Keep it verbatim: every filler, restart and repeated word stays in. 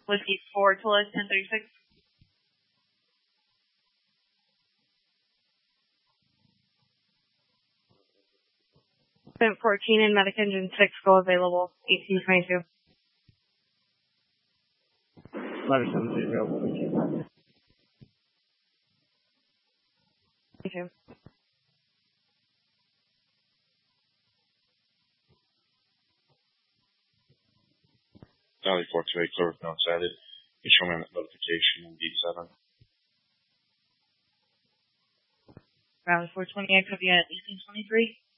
Whiskey four, Toulouse, ten thirty-six. Event fourteen and Medic Engine six go available, eighteen twenty-two. Ladder seven available, thank you. Thank you. Valley four two eight, clear with no excited. Issuing notification in beat seven. Valley four twenty-eight, copy at eighteen twenty-three.